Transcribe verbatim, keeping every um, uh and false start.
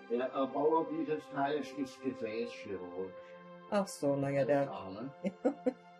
Der Erbauer dieses Teils ist Gefäßchirurg. Ach so, naja, der, Ja, ne?